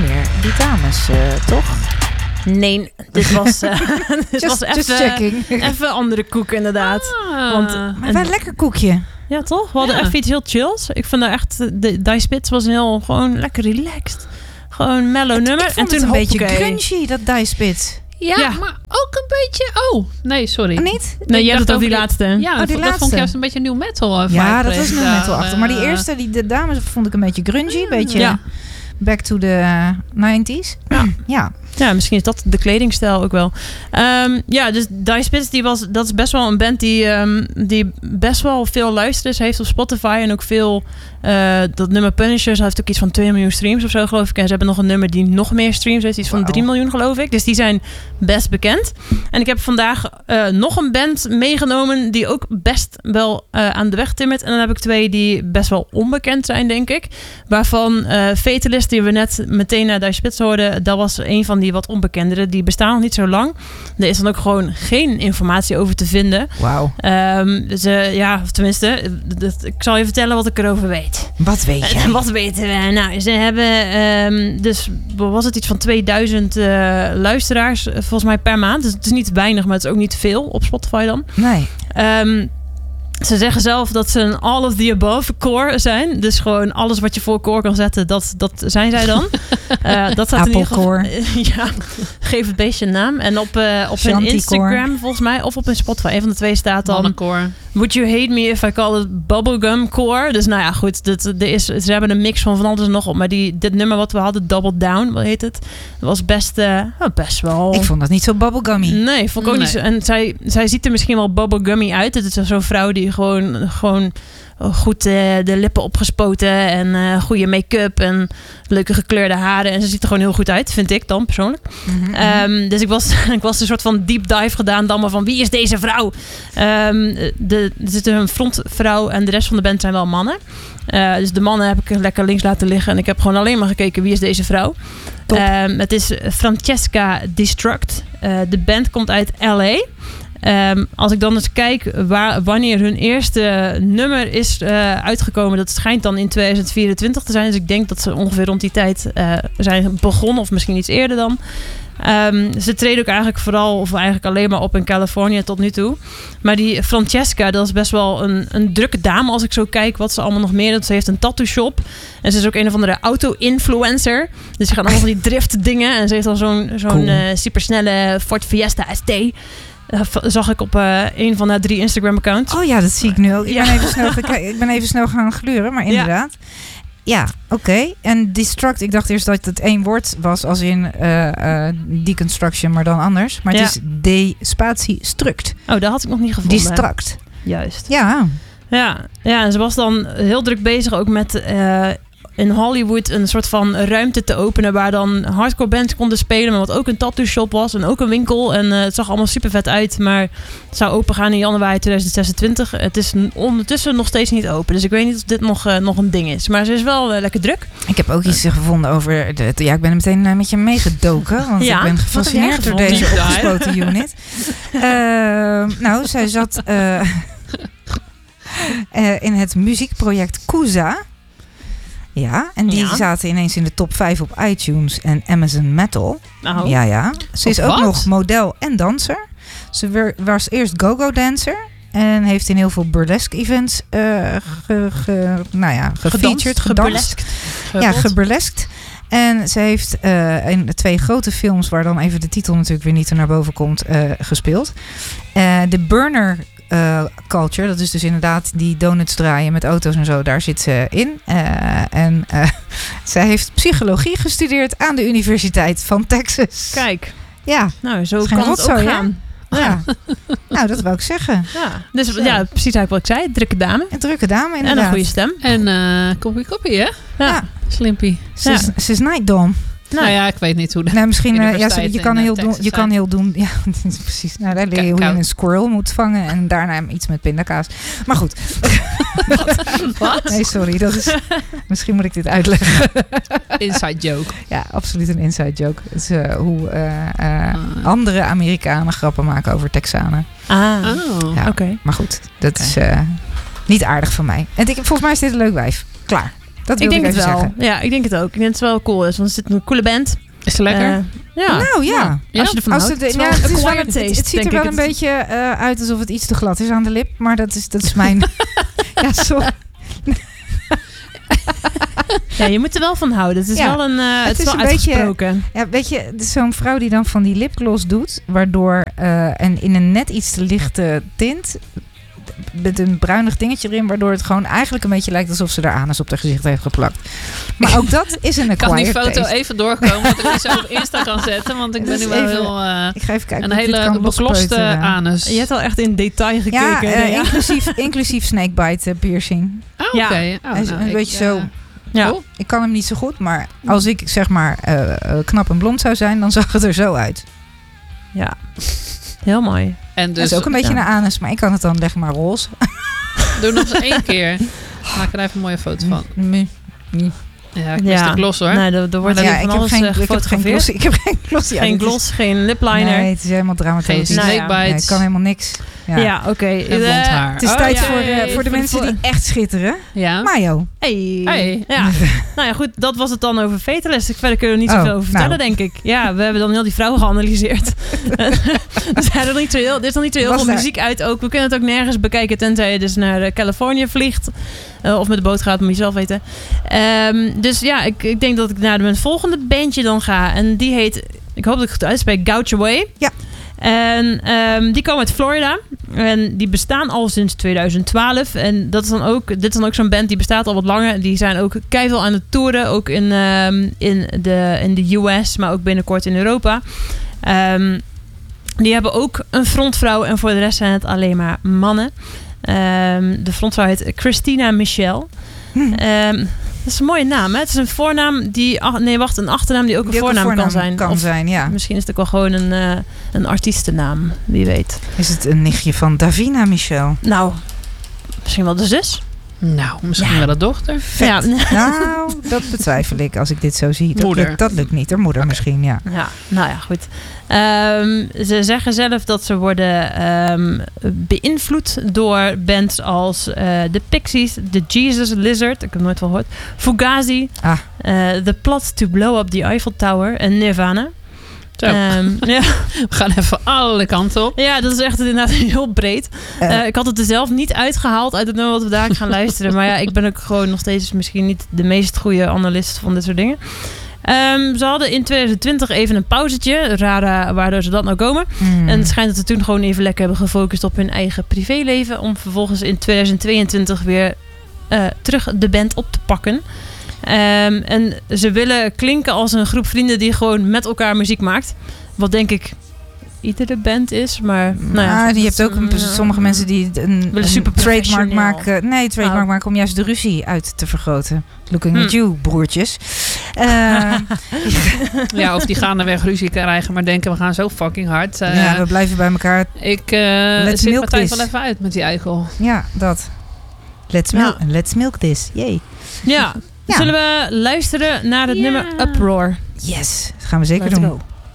meer die dames, toch? Nee, dit was, just checking. Even andere koek inderdaad. Maar wel een lekker koekje. Ja, toch? We hadden even iets heel chills. Ik vind daar echt... Die Spits was gewoon lekker relaxed. Gewoon mellow nummer. Ik vond het een beetje grungy, dat Die Spits. Ja, maar ook een beetje... Oh, nee, sorry. Niet? Nee, jij had het ook die laatste. Ja, dat vond ik juist een beetje new metal. Ja, dat was new metal achter. Maar die eerste, de dames, vond ik een beetje grungy. Een beetje back to the 90s. Ja, misschien is dat de kledingstijl ook wel. Dus Die Spits, dat is best wel een band die best wel veel luisteraars heeft op Spotify. En ook veel... dat nummer Punishers heeft ook iets van 2 miljoen streams of zo, geloof ik. En ze hebben nog een nummer die nog meer streams heeft. Iets van 3 miljoen, geloof ik. Dus die zijn best bekend. En ik heb vandaag nog een band meegenomen die ook best wel aan de weg timmert. En dan heb ik 2 die best wel onbekend zijn, denk ik. Waarvan Fatalist, die we net meteen naar Die Spits hoorden, dat was een van die wat onbekendere. Die bestaan nog niet zo lang. Er is dan ook gewoon geen informatie over te vinden. Wauw. Tenminste, ik zal je vertellen wat ik erover weet. Wat weet je? Wat weten we? Nou, ze hebben dus was het iets van 2000 luisteraars volgens mij per maand. Dus het is niet weinig, maar het is ook niet veel op Spotify dan. Nee. Ze zeggen zelf dat ze een all of the above core zijn. Dus gewoon alles wat je voor core kan zetten, dat zijn zij dan. Dat staat in ieder geval. Ja, geef het beestje een naam. En op hun Instagram volgens mij, of op hun Spotify, een van de 2 staat dan... Mannencore. Would you hate me if I call it bubblegum core? Dus nou ja, goed. Ze hebben een mix van alles en nog op. Maar dit nummer wat we hadden, Double Down, wat heet het? Dat was best wel... Ik vond dat niet zo bubblegummy. Nee, vond ik ook niet zo. En zij ziet er misschien wel bubblegummy uit. Het is zo'n vrouw die gewoon goed de lippen opgespoten en goede make-up en leuke gekleurde haren. En ze ziet er gewoon heel goed uit, vind ik dan persoonlijk. Mm-hmm. Dus ik was een soort van deep dive gedaan dan maar van wie is deze vrouw? Er zit een frontvrouw en de rest van de band zijn wel mannen. Dus de mannen heb ik lekker links laten liggen en ik heb gewoon alleen maar gekeken wie is deze vrouw. Het is Francesca Destruct. De band komt uit LA. Als ik dan eens kijk wanneer hun eerste nummer is uitgekomen, dat schijnt dan in 2024 te zijn. Dus ik denk dat ze ongeveer rond die tijd zijn begonnen, of misschien iets eerder dan. Ze treden ook eigenlijk vooral, of eigenlijk alleen maar op in Californië tot nu toe. Maar die Francesca, dat is best wel een drukke dame als ik zo kijk wat ze allemaal nog meer doet. Ze heeft een tattoo shop en ze is ook een of andere auto-influencer. Dus ze gaan allemaal van die drift dingen en ze heeft dan zo'n supersnelle Ford Fiesta ST. Zag ik op een van haar 3 Instagram-accounts. Oh ja, dat zie ik nu ook. Ik ben even snel gaan gluren, maar inderdaad. Ja, oké. En destruct, ik dacht eerst dat het 1 woord was als in deconstruction, maar dan anders. Maar het is de-spatie-struct. Oh, dat had ik nog niet gevonden. Destruct. Juist. Ja. Ja, en ze was dan heel druk bezig ook met... in Hollywood een soort van ruimte te openen waar dan hardcore bands konden spelen, maar wat ook een tattoo shop was en ook een winkel. En het zag allemaal super vet uit, maar het zou open gaan in januari 2026. Het is ondertussen nog steeds niet open, dus ik weet niet of dit nog een ding is. Maar ze is wel lekker druk. Ik heb ook iets gevonden over... ik ben er meteen met je meegedoken, want ik ben gefascineerd door deze opgespoten unit. Zij zat in het muziekproject Kuza. Ja, en die zaten ineens in de top 5 op iTunes en Amazon Metal. Oh. Ja. Ze is ook nog model en danser. Ze was eerst go-go dancer en heeft in heel veel burlesque events gefeatured, gedanst. Ja, geburleskt. En ze heeft in de 2 grote films, waar dan even de titel natuurlijk weer niet naar boven komt, gespeeld. De Burner culture, dat is dus inderdaad die donuts draaien met auto's en zo, daar zit ze in. Zij heeft psychologie gestudeerd aan de Universiteit van Texas. Kijk. Ja. Nou, zo kan het ook gaan. Ja. Nou, dat wou ik zeggen. Ja. Dus precies eigenlijk wat ik zei. Drukke dame. Een drukke dame, inderdaad. En een goede stem. En koppie, hè? Ja. Slimpy. Ze is niet dom. Nou ja, ik weet niet hoe de misschien je kan heel doen. Ja, precies. Nou, daar leer je hoe je een squirrel moet vangen en daarna iets met pindakaas. Maar goed. Wat? Nee, sorry. Dat is. Misschien moet ik dit uitleggen. Inside joke. Ja, absoluut een inside joke. Het is hoe andere Amerikanen grappen maken over Texanen. Oké. Maar goed, dat is niet aardig van mij. En volgens mij is dit een leuk wijf. Klaar. Dat ik wil denk ik het even wel. zeggen. Ja, ik denk het ook. Ik denk dat het wel cool is. Want het zit een coole band. Is het lekker? Ja. Nou ja. Als je ervan houdt. Het is wel het, is wel- acquired taste, het ziet er denk wel ik. een beetje uit alsof het iets te glad is aan de lip. Maar dat is mijn... ja, sorry. Ja, je moet er wel van houden. Het is wel een het is wel een uitgesproken. Ja, weet je, het is zo'n vrouw die dan van die lipgloss doet. Waardoor, en in een net iets te lichte tint... met een bruinig dingetje erin, waardoor het gewoon eigenlijk een beetje lijkt alsof ze haar anus op haar gezicht heeft geplakt. Maar ook dat is een Kan die acquired foto taste. even doorkomen, dat ik die zo op Insta kan zetten, want ik ben nu wel heel... Ik ga even kijken een of ik dit hele kan bekloste lospeuteren. anus. Je hebt al echt in detail gekeken. Ja, inclusief snakebite piercing. Oh, Ja. oké. Oh, Hij is een beetje zo. Ja. Oh. Ik kan hem niet zo goed, maar als ik zeg maar knap en blond zou zijn, dan zag het er zo uit. Ja. Heel mooi. En Dat dus is ook een beetje een anus, maar ik kan het dan leg maar roze. doe nog eens 1 keer. Maak er even een mooie foto van. Ja, ik mis Ja. de gloss hoor. Nee, er wordt Ja, van alles gefotografeerd. Ik heb geen gloss. Ja, Geen dit is- gloss, geen lipliner. Nee, het is helemaal dramatisch. Geen Nou ja. snakebites. Nee, het kan helemaal niks. Ja. Ja, oké. En blond haar. Het is Oh, tijd ja, voor de mensen die echt schitteren. Ja. Mayo. Hey. Hey. Ja. Nou ja, goed, dat was het dan over Fetalis. Verder kunnen we er niet Oh, zoveel over vertellen, nou. denk ik. Ja, we hebben dan heel die vrouwen geanalyseerd. Er is nog niet zo heel Was veel daar- muziek uit ook. We kunnen het ook nergens bekijken, tenzij je dus naar Californië vliegt. Of met de boot gaat, moet je zelf weten. Dus ja, ik denk dat ik naar mijn volgende bandje dan ga. En die heet, ik hoop dat ik het goed uitspreek, Gouge Away. Ja. En die komen uit Florida. En die bestaan al sinds 2012. En dit is dan ook zo'n band die bestaat al wat langer. Die zijn ook keiveel aan het toeren. Ook in de US, maar ook binnenkort in Europa. Die hebben ook een frontvrouw. En voor de rest zijn het alleen maar mannen. De frontvrouw heet Christina Michelle. Dat is een mooie naam, hè? Het is een voornaam die... een achternaam die ook een voornaam kan zijn. Kan Of zijn, ja. misschien is het ook wel gewoon een artiestennaam. Wie weet. Is het een nichtje van Davina Michel? Nou, misschien wel de zus. Nou, misschien Ja. wel de dochter. Ja, Nou, dat betwijfel ik als ik dit zo zie. Moeder. Dat lukt niet. Haar moeder misschien, ja. ja, nou ja, goed. Ze zeggen zelf dat ze worden beïnvloed door bands als The Pixies, The Jesus Lizard, ik heb nooit wel gehoord, Fugazi, The Plot to Blow Up the Eiffel Tower en Nirvana. Zo. Ja. We gaan even alle kanten op. Ja, dat is echt inderdaad heel breed. Ik had het er zelf niet uitgehaald uit het nummer wat we daar gaan luisteren. Maar ja, ik ben ook gewoon nog steeds misschien niet de meest goede analist van dit soort dingen. Ze hadden in 2020 even een pauzetje. Raar waardoor ze dat nou komen. En het schijnt dat ze toen gewoon even lekker hebben gefocust op hun eigen privéleven. Om vervolgens in 2022 weer terug de band op te pakken. En ze willen klinken als een groep vrienden die gewoon met elkaar muziek maakt. Wat denk ik iedere band is. Maar nou ja, je hebt ook sommige mensen die een super trademark professioneel. maken. Maken om juist de ruzie uit te vergroten. Looking at you, broertjes. Ja, of die gaan er weg ruzie krijgen, maar denken we gaan zo fucking hard. Ja, we blijven bij elkaar. Ik Let's zit milk mijn tijd this. wel even uit met die eikel. Ja, dat. Let's milk this. Yay. Ja. Ja. Zullen we luisteren naar het nummer Uproar? Yes, dat gaan we zeker Let's doen. go.